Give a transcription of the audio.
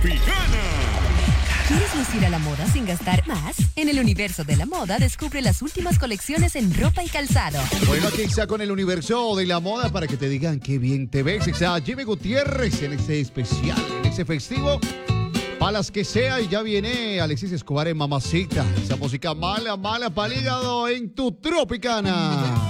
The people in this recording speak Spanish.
Tropicana. ¿Quieres lucir a la moda sin gastar más? En el universo de la moda descubre las últimas colecciones en ropa y calzado. Bueno, aquí está con el universo de la moda para que te digan qué bien te ves. Está Jimmy Gutiérrez en este especial, en este festivo. Para las que sea, y ya viene Alexis Escobar en Mamacita. Esa música mala, mala para el hígado en tu Tropicana.